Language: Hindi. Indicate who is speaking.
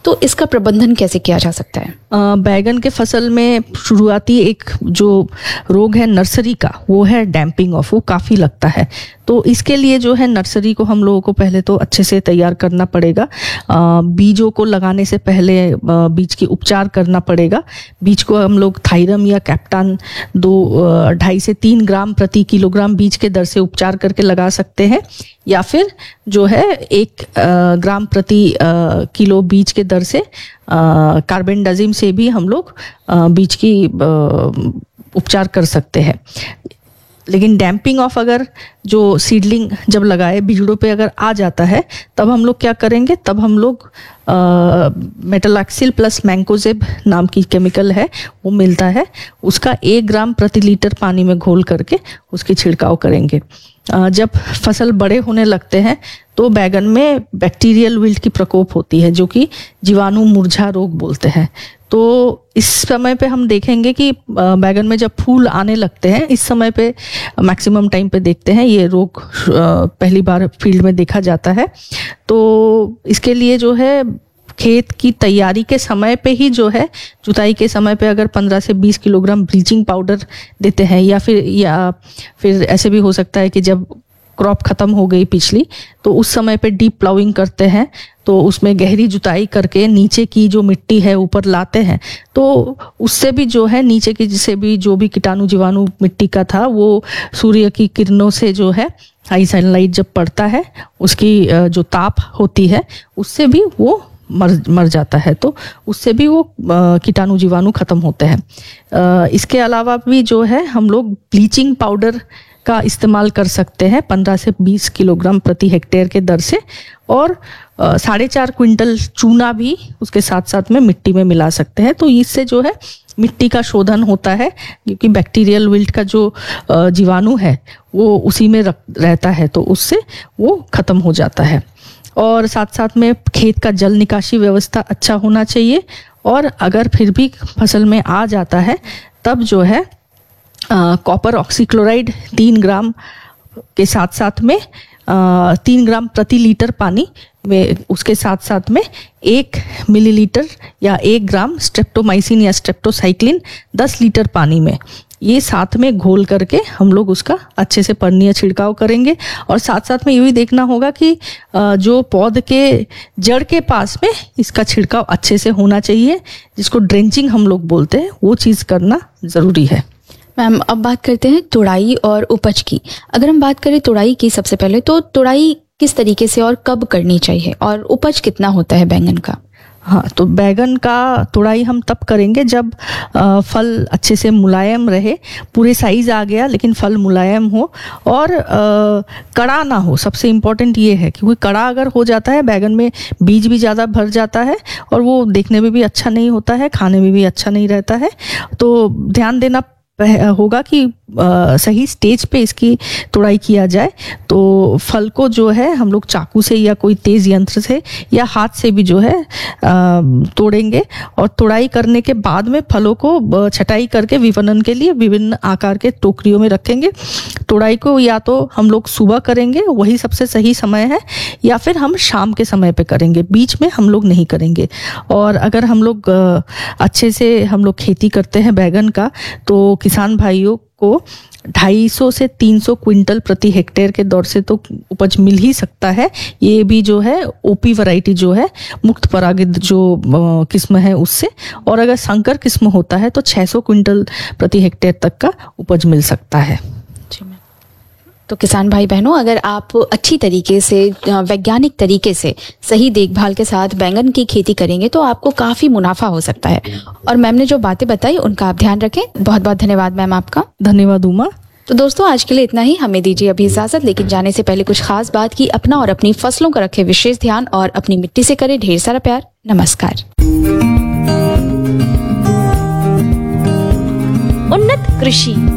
Speaker 1: तो इसका प्रबंधन कैसे किया जा सकता है?
Speaker 2: बैगन के फसल में शुरुआती एक जो रोग है नर्सरी का, वो है डैम्पिंग ऑफ, वो काफ़ी लगता है। तो इसके लिए जो है नर्सरी को हम लोगों को पहले तो अच्छे से तैयार करना पड़ेगा। बीजों को लगाने से पहले बीज की उपचार करना पड़ेगा। बीज को हम लोग थायरम या कैप्टान 2.5 से 3 ग्राम प्रति किलोग्राम बीज के दर से उपचार करके लगा सकते हैं, या फिर जो है 1 ग्राम प्रति किलो बीज के दर से कार्बेंडाजिम से भी हम लोग बीज की उपचार कर सकते हैं। लेकिन डैम्पिंग ऑफ अगर जो सीडलिंग जब लगाए बीजड़ों पे अगर आ जाता है, तब हम लोग क्या करेंगे, तब हम लोग मेटलॉक्सिल प्लस मैंकोजेब नाम की केमिकल है, वो मिलता है, उसका 1 ग्राम प्रति लीटर पानी में घोल करके उसकी छिड़काव करेंगे। जब फसल बड़े होने लगते हैं तो बैगन में बैक्टीरियल विल्ट की प्रकोप होती है, जो कि जीवाणु मुरझा रोग बोलते हैं। तो इस समय पे हम देखेंगे कि बैगन में जब फूल आने लगते हैं, इस समय पे मैक्सिमम टाइम पे देखते हैं ये रोग पहली बार फील्ड में देखा जाता है। तो इसके लिए जो है खेत की तैयारी के समय पे ही जो है, जुताई के समय पे अगर 15 से 20 किलोग्राम ब्लीचिंग पाउडर देते हैं, या फिर ऐसे भी हो सकता है कि जब क्रॉप खत्म हो गई पिछली, तो उस समय पे डीप प्लाउइंग करते हैं, तो उसमें गहरी जुताई करके नीचे की जो मिट्टी है ऊपर लाते हैं, तो उससे भी जो है नीचे की जिसे भी जो भी कीटाणु जीवाणु मिट्टी का था, वो सूर्य की किरणों से जो है हाई सनलाइट जब पड़ता है, उसकी जो ताप होती है उससे भी वो मर जाता है। तो उससे भी वो कीटाणु जीवाणु खत्म होते हैं। इसके अलावा भी जो है हम लोग ब्लीचिंग पाउडर का इस्तेमाल कर सकते हैं 15 से 20 किलोग्राम प्रति हेक्टेयर के दर से, और 4.5 क्विंटल चूना भी उसके साथ साथ में मिट्टी में मिला सकते हैं। तो इससे जो है मिट्टी का शोधन होता है, क्योंकि बैक्टीरियल विल्ट का जो जीवाणु है वो उसी में रहता है, तो उससे वो खत्म हो जाता है। और साथ साथ में खेत का जल निकासी व्यवस्था अच्छा होना चाहिए, और अगर फिर भी फसल में आ जाता है तब जो है कॉपर ऑक्सीक्लोराइड 3 ग्राम के साथ साथ में 3 ग्राम प्रति लीटर पानी में, उसके साथ साथ में 1 मिलीलीटर या 1 ग्राम स्ट्रेप्टोमाइसिन या स्ट्रेप्टोसाइक्लिन 10 लीटर पानी में, ये साथ में घोल करके हम लोग उसका अच्छे से पर्णीय छिड़काव करेंगे। और साथ साथ में ये भी देखना होगा कि जो पौध के जड़ के पास में इसका छिड़काव अच्छे से होना चाहिए, जिसको ड्रेंचिंग हम लोग बोलते हैं, वो चीज़ करना ज़रूरी है।
Speaker 1: मैम, अब बात करते हैं तुड़ाई और उपज की। अगर हम बात करें तुड़ाई की, सबसे पहले तो तुड़ाई किस तरीके से और कब करनी चाहिए, और उपज कितना होता है बैंगन का?
Speaker 2: हाँ, तो बैगन का तुड़ाई हम तब करेंगे जब फल अच्छे से मुलायम रहे, पूरे साइज आ गया लेकिन फल मुलायम हो, और कड़ा ना हो। सबसे इम्पोर्टेंट ये है, क्योंकि कड़ा अगर हो जाता है बैगन में बीज भी ज़्यादा भर जाता है, और वो देखने में भी अच्छा नहीं होता है, खाने में भी अच्छा नहीं रहता है। तो ध्यान देना होगा कि सही स्टेज पे इसकी तुड़ाई किया जाए। तो फल को जो है हम लोग चाकू से या कोई तेज यंत्र से या हाथ से भी जो है तोड़ेंगे, और तुड़ाई करने के बाद में फलों को छटाई करके विपणन के लिए विभिन्न आकार के टोकरियों में रखेंगे। तुड़ाई को या तो हम लोग सुबह करेंगे, वही सबसे सही समय है, या फिर हम शाम के समय पे करेंगे, बीच में हम लोग नहीं करेंगे। और अगर हम लोग अच्छे से हम लोग खेती करते हैं बैगन का, तो किसान भाइयों को 250 से 300 क्विंटल प्रति हेक्टेयर के दौर से तो उपज मिल ही सकता है। ये भी जो है ओपी वैरायटी जो है, मुक्त परागित जो किस्म है उससे, और अगर संकर किस्म होता है तो 600 क्विंटल प्रति हेक्टेयर तक का उपज मिल सकता है।
Speaker 1: तो किसान भाई बहनों, अगर आप अच्छी तरीके से, वैज्ञानिक तरीके से, सही देखभाल के साथ बैंगन की खेती करेंगे तो आपको काफ़ी मुनाफा हो सकता है। और मैम ने जो बातें बताई उनका आप ध्यान रखें। बहुत बहुत धन्यवाद मैम आपका।
Speaker 2: धन्यवाद उमा।
Speaker 1: तो दोस्तों, आज के लिए इतना ही। हमें दीजिए अभी इजाजत, लेकिन जाने से पहले कुछ खास बात की अपना और अपनी फसलों का रखे विशेष ध्यान, और अपनी मिट्टी से करें ढेर सारा प्यार। नमस्कार।
Speaker 3: उन्नत कृषि।